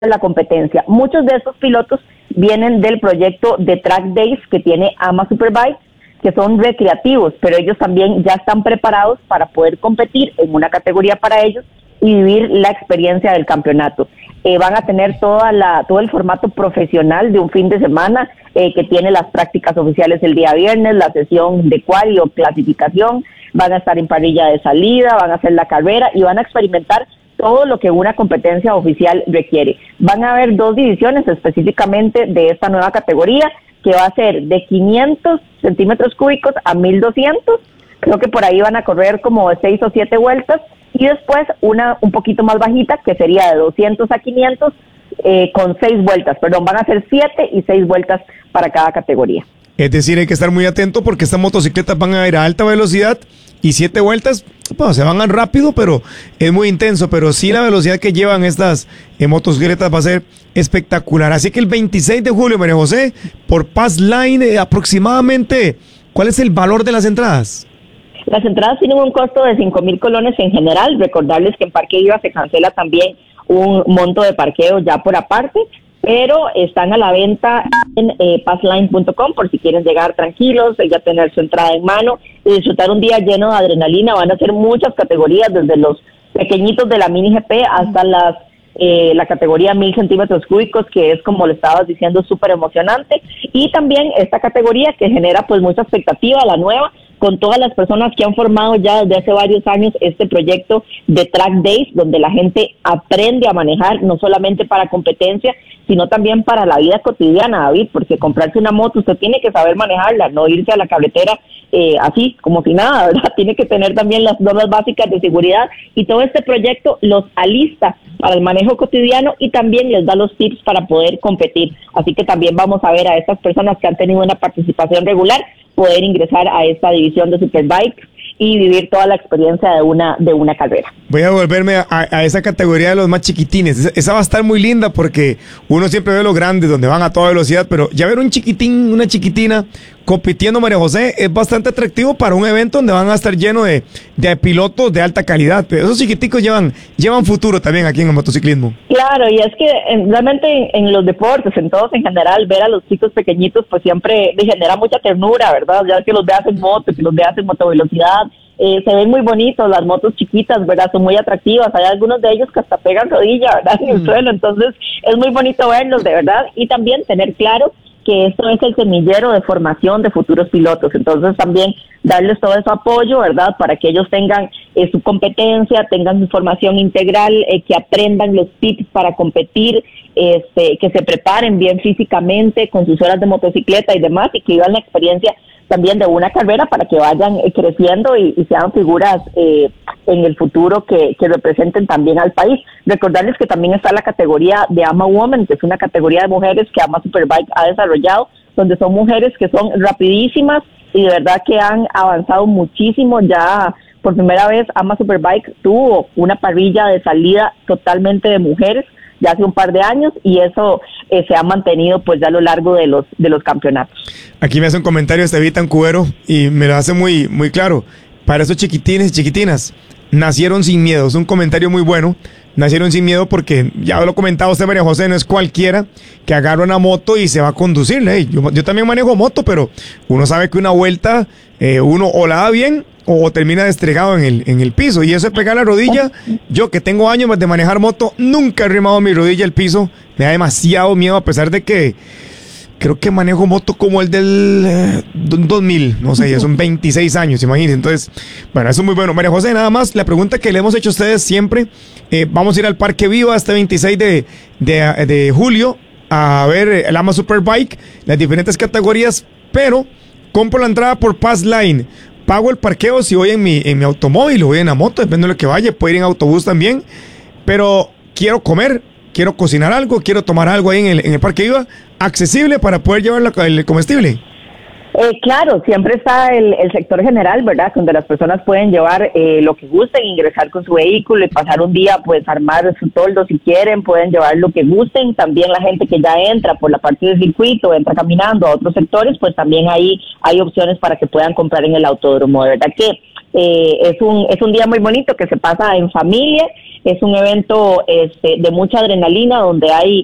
la competencia. Muchos de estos pilotos vienen del proyecto de Track Days que tiene AMA Superbike, que son recreativos, pero ellos también ya están preparados para poder competir en una categoría para ellos y vivir la experiencia del campeonato. Van a tener todo el formato profesional de un fin de semana que tiene las prácticas oficiales el día viernes, la sesión de quali o clasificación, van a estar en parrilla de salida, van a hacer la carrera y van a experimentar todo lo que una competencia oficial requiere. Van a haber 2 divisiones específicamente de esta nueva categoría, que va a ser de 500 centímetros cúbicos a 1200, creo que por ahí van a correr como 6 o 7 vueltas, y después una un poquito más bajita, que sería de 200 a 500, con 6 vueltas, perdón, van a ser 7 y 6 vueltas para cada categoría. Es decir, hay que estar muy atento porque estas motocicletas van a ir a alta velocidad y 7 vueltas, bueno, se van rápido, pero es muy intenso, pero sí la velocidad que llevan estas motocicletas va a ser espectacular. Así que el 26 de julio, María José, por Pass Line, aproximadamente, ¿cuál es el valor de las entradas? Las entradas tienen un costo de 5,000 colones en general. Recordarles que en Parque Viva se cancela también un monto de parqueo ya por aparte, pero están a la venta en passline.com por si quieren llegar tranquilos, ya tener su entrada en mano y disfrutar un día lleno de adrenalina. Van a ser muchas categorías, desde los pequeñitos de la mini GP hasta la categoría 1000 centímetros cúbicos, que es, como le estabas diciendo, súper emocionante, y también esta categoría que genera pues mucha expectativa, la nueva, con todas las personas que han formado ya desde hace varios años este proyecto de Track Days, donde la gente aprende a manejar, no solamente para competencia, sino también para la vida cotidiana, David, porque comprarse una moto, usted tiene que saber manejarla, no irse a la carretera así, como si nada, ¿verdad? Tiene que tener también las normas básicas de seguridad, y todo este proyecto los alista para el manejo cotidiano y también les da los tips para poder competir. Así que también vamos a ver a estas personas que han tenido una participación regular poder ingresar a esta división de Superbike y vivir toda la experiencia de una carrera. Voy a volverme a esa categoría de los más chiquitines. Esa va a estar muy linda porque uno siempre ve los grandes donde van a toda velocidad, pero ya ver un chiquitín, una chiquitina compitiendo, María José, es bastante atractivo para un evento donde van a estar lleno de pilotos de alta calidad. Pero esos chiquiticos llevan futuro también aquí en el motociclismo. Claro, y es que realmente en los deportes, en todos en general, ver a los chicos pequeñitos pues siempre genera mucha ternura, ¿verdad? Ya que los veas en moto, que los veas en motovelocidad, se ven muy bonitos, las motos chiquitas, ¿verdad? Son muy atractivas, hay algunos de ellos que hasta pegan rodilla, ¿verdad? En el suelo, entonces es muy bonito verlos, de verdad, y también tener claro que esto es el semillero de formación de futuros pilotos, entonces también darles todo ese apoyo, ¿verdad? Para que ellos tengan su competencia, tengan su formación integral, que aprendan los tips para competir, que se preparen bien físicamente con sus horas de motocicleta y demás, y que vivan la experiencia también de una carrera para que vayan creciendo y sean figuras en el futuro que representen también al país. Recordarles que también está la categoría de AMA Women, que es una categoría de mujeres que AMA Superbike ha desarrollado, donde son mujeres que son rapidísimas y de verdad que han avanzado muchísimo. Ya por primera vez AMA Superbike tuvo una parrilla de salida totalmente de mujeres ya hace un par de años, y eso se ha mantenido pues ya a lo largo de los campeonatos. Aquí me hace un comentario Estevitan Cubero y me lo hace muy, muy claro. Para esos chiquitines y chiquitinas, nacieron sin miedo. Es un comentario muy bueno. Nacieron sin miedo porque, ya lo comentaba usted, María José, no es cualquiera que agarra una moto y se va a conducir. Yo también manejo moto, pero uno sabe que una vuelta uno o la da bien o termina destregado en el piso, y eso es pegar la rodilla. Yo, que tengo años de manejar moto, nunca he arrimado mi rodilla al piso. Me da demasiado miedo, a pesar de que creo que manejo moto como el del 2000, no sé, ya son 26 años, imagínense. Entonces, bueno, eso es muy bueno. María José, nada más, la pregunta que le hemos hecho a ustedes siempre, vamos a ir al Parque Viva este 26 de julio a ver el AMA Superbike, las diferentes categorías, pero compro la entrada por Pass Line. Pago el parqueo si voy en mi automóvil o voy en la moto, depende de lo que vaya, puedo ir en autobús también, pero quiero comer, quiero cocinar algo, quiero tomar algo ahí en el Parque Viva, accesible para poder llevar el comestible. Claro, siempre está el sector general, ¿verdad? Donde las personas pueden llevar lo que gusten, ingresar con su vehículo y pasar un día, pues armar su toldo si quieren, pueden llevar lo que gusten. También la gente que ya entra por la parte del circuito, entra caminando a otros sectores, pues también ahí hay opciones para que puedan comprar en el autódromo. De verdad que es un día muy bonito que se pasa en familia, es un evento de mucha adrenalina donde hay